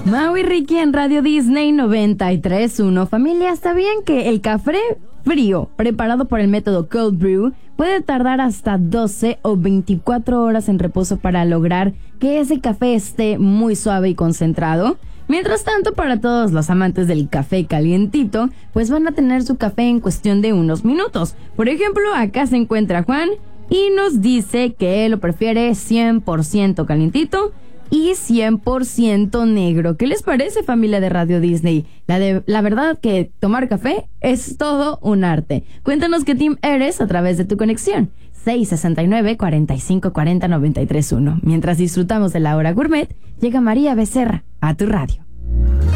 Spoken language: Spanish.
Mau y Ricky en Radio Disney 93.1. Familia, ¿sabían que el café frío preparado por el método Cold Brew puede tardar hasta 12 o 24 horas en reposo para lograr que ese café esté muy suave y concentrado? Mientras tanto, para todos los amantes del café calientito, pues van a tener su café en cuestión de unos minutos. Por ejemplo, acá se encuentra Juan y nos dice que él lo prefiere 100% calientito y 100% negro. ¿Qué les parece, familia de Radio Disney? La verdad que tomar café es todo un arte. Cuéntanos qué team eres a través de tu conexión. 669-4540-931. Mientras disfrutamos de la hora gourmet, llega María Becerra a tu radio.